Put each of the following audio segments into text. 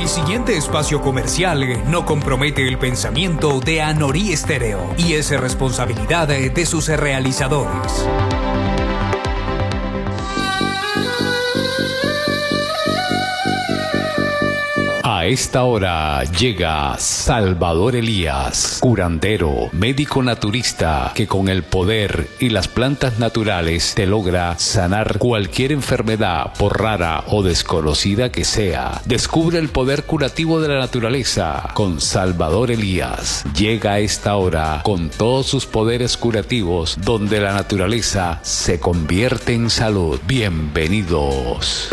El siguiente espacio comercial no compromete el pensamiento de Anorí Estéreo y es responsabilidad de sus realizadores. A esta hora llega Salvador Elías, curandero, médico naturista, que con el poder y las plantas naturales te logra sanar cualquier enfermedad, por rara o desconocida que sea. Descubre el poder curativo de la naturaleza con Salvador Elías. Llega a esta hora con todos sus poderes curativos, donde la naturaleza se convierte en salud. Bienvenidos.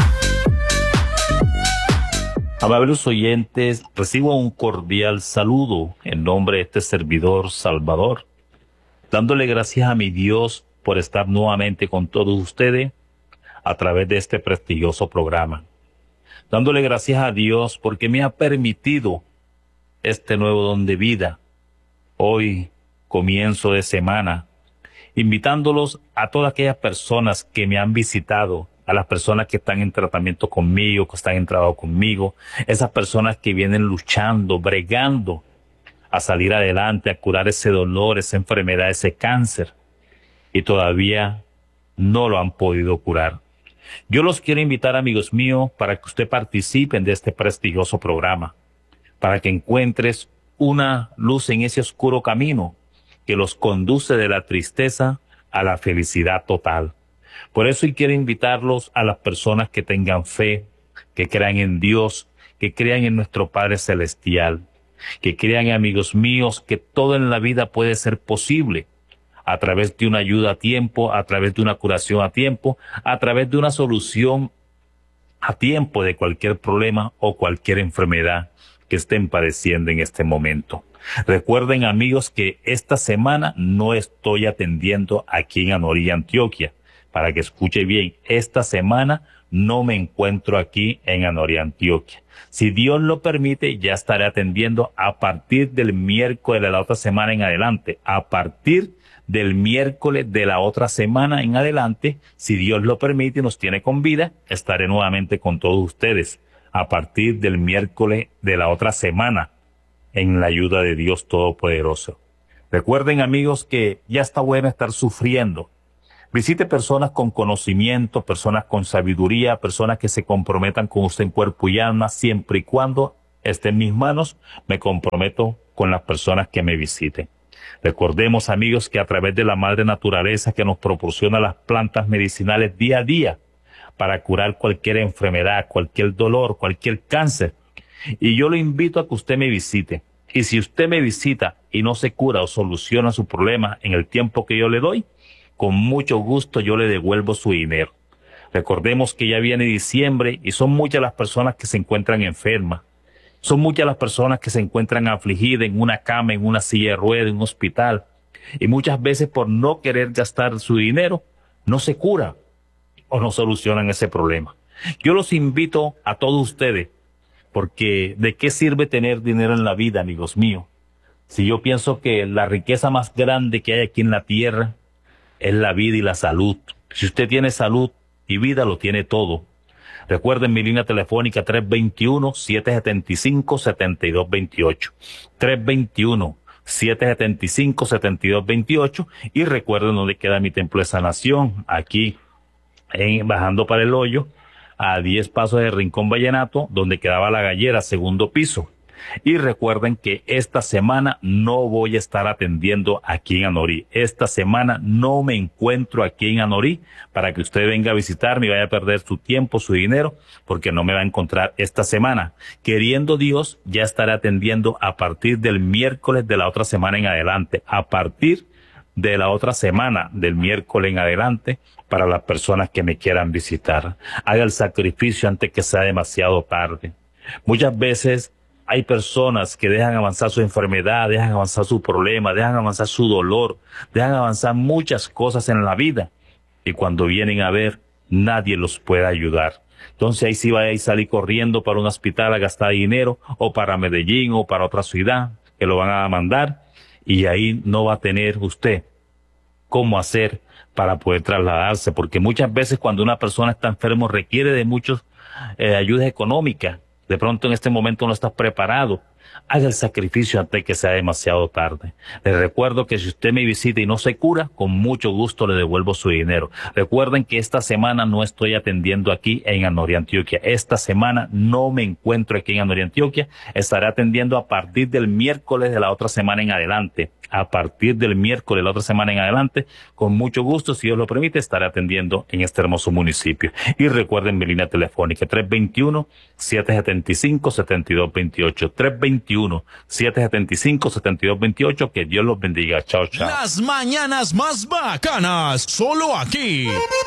Amables oyentes, recibo un cordial saludo en nombre de este servidor Salvador, dándole gracias a mi Dios por estar nuevamente con todos ustedes a través de este prestigioso programa. Dándole gracias a Dios porque me ha permitido este nuevo don de vida, hoy comienzo de semana, invitándolos a todas aquellas personas que me han visitado, a las personas que están en tratamiento conmigo, que están en trabajo conmigo, esas personas que vienen luchando, bregando a salir adelante, a curar ese dolor, esa enfermedad, ese cáncer, y todavía no lo han podido curar. Yo los quiero invitar, amigos míos, para que usted participen de este prestigioso programa, para que encuentres una luz en ese oscuro camino que los conduce de la tristeza a la felicidad total. Por eso quiero invitarlos a las personas que tengan fe, que crean en Dios, que crean en nuestro Padre Celestial, que crean, amigos míos, que todo en la vida puede ser posible a través de una ayuda a tiempo, a través de una curación a tiempo, a través de una solución a tiempo de cualquier problema o cualquier enfermedad que estén padeciendo en este momento. Recuerden, amigos, que esta semana no estoy atendiendo aquí en Anorí, Antioquia. Para que escuche bien, esta semana no me encuentro aquí en Anorí, Antioquia. Si Dios lo permite, ya estaré atendiendo a partir del miércoles de la otra semana en adelante. A partir del miércoles de la otra semana en adelante, si Dios lo permite y nos tiene con vida, estaré nuevamente con todos ustedes. A partir del miércoles de la otra semana, en la ayuda de Dios Todopoderoso. Recuerden, amigos, que ya está bueno estar sufriendo. Visite personas con conocimiento, personas con sabiduría, personas que se comprometan con usted en cuerpo y alma. Siempre y cuando esté en mis manos, me comprometo con las personas que me visiten. Recordemos, amigos, que a través de la madre naturaleza que nos proporciona las plantas medicinales día a día para curar cualquier enfermedad, cualquier dolor, cualquier cáncer. Y yo le invito a que usted me visite. Y si usted me visita y no se cura o soluciona su problema en el tiempo que yo le doy, con mucho gusto yo le devuelvo su dinero. Recordemos que ya viene diciembre y son muchas las personas que se encuentran enfermas. Son muchas las personas que se encuentran afligidas en una cama, en una silla de ruedas, en un hospital. Y muchas veces por no querer gastar su dinero, no se cura o no solucionan ese problema. Yo los invito a todos ustedes, porque ¿de qué sirve tener dinero en la vida, amigos míos? Si yo pienso que la riqueza más grande que hay aquí en la tierra es la vida y la salud. Si usted tiene salud y vida, lo tiene todo. Recuerden mi línea telefónica 321-775-7228. 321-775-7228. Y recuerden dónde queda mi templo de sanación. Aquí, bajando para el hoyo, a 10 pasos de Rincón Vallenato, donde quedaba la gallera, segundo piso. Y recuerden que esta semana no voy a estar atendiendo aquí en Anorí. Esta semana no me encuentro aquí en Anorí para que usted venga a visitarme y vaya a perder su tiempo, su dinero, porque no me va a encontrar esta semana. Queriendo Dios, ya estaré atendiendo a partir del miércoles de la otra semana en adelante. A partir de la otra semana, del miércoles en adelante, para las personas que me quieran visitar. Haga el sacrificio antes que sea demasiado tarde. Muchas veces hay personas que dejan avanzar su enfermedad, dejan avanzar su problema, dejan avanzar su dolor, dejan avanzar muchas cosas en la vida. Y cuando vienen a ver, nadie los puede ayudar. Entonces ahí sí va a salir corriendo para un hospital a gastar dinero, o para Medellín, o para otra ciudad, que lo van a mandar. Y ahí no va a tener usted cómo hacer para poder trasladarse. Porque muchas veces cuando una persona está enfermo requiere de muchas ayudas económicas. De pronto en este momento no estás preparado. Haga el sacrificio antes de que sea demasiado tarde. Le recuerdo que si usted me visita y no se cura, con mucho gusto le devuelvo su dinero. Recuerden que esta semana no estoy atendiendo aquí en Anorí, Antioquia. Esta semana no me encuentro aquí en Anorí, Antioquia. Estaré atendiendo a partir del miércoles de la otra semana en adelante. A partir del miércoles de la otra semana en adelante, con mucho gusto, si Dios lo permite, estaré atendiendo en este hermoso municipio. Y recuerden mi línea telefónica 321-775-7228. 321-775-7228. Que Dios los bendiga. Chao, chao. Las mañanas más bacanas, solo aquí.